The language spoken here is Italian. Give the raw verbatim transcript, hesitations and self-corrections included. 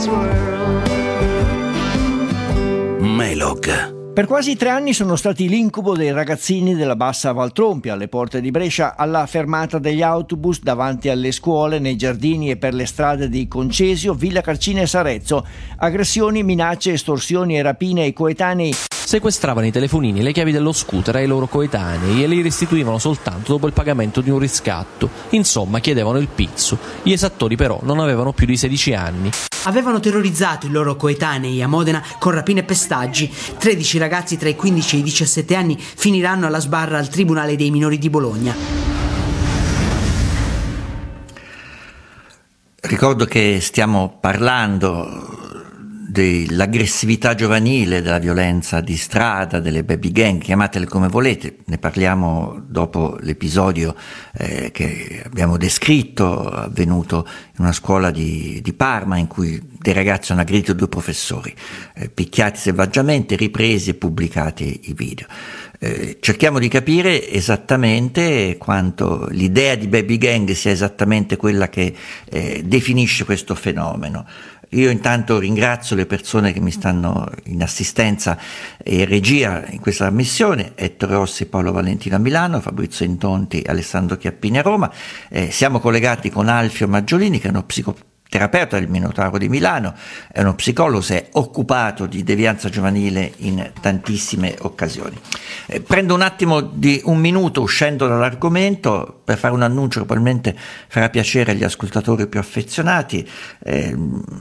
world. Melog. Per quasi tre anni sono stati l'incubo dei ragazzini della Bassa Valtrompia, alle porte di Brescia, alla fermata degli autobus, davanti alle scuole, nei giardini e per le strade di Concesio, Villa Carcina e Sarezzo. Aggressioni, minacce, estorsioni e rapine ai coetanei. Sequestravano i telefonini e le chiavi dello scooter ai loro coetanei e li restituivano soltanto dopo il pagamento di un riscatto. Insomma, chiedevano il pizzo. Gli esattori però non avevano più di sedici anni. Avevano terrorizzato i loro coetanei a Modena con rapine e pestaggi. tredici ragazzi tra i quindici e i diciassette anni finiranno alla sbarra al Tribunale dei minori di Bologna. Ricordo che stiamo parlando dell'aggressività giovanile, della violenza di strada, delle baby gang, chiamatele come volete. Ne parliamo dopo l'episodio eh, che abbiamo descritto, avvenuto in una scuola di, di Parma, in cui dei ragazzi hanno aggredito due professori, eh, picchiati selvaggiamente, ripresi e pubblicati i video. Eh, cerchiamo di capire esattamente quanto l'idea di baby gang sia esattamente quella che eh, definisce questo fenomeno. Io intanto ringrazio le persone che mi stanno in assistenza e regia in questa trasmissione: Ettore Rossi e Paolo Valentino a Milano, Fabrizio Intonti e Alessandro Chiappini a Roma. Eh, siamo collegati con Alfio Maggiolini, che è uno psicoterapeuta del Minotauro di Milano, è uno psicologo, si è occupato di devianza giovanile in tantissime occasioni. Eh, prendo un attimo di un minuto, uscendo dall'argomento, per fare un annuncio che probabilmente farà piacere agli ascoltatori più affezionati. Eh,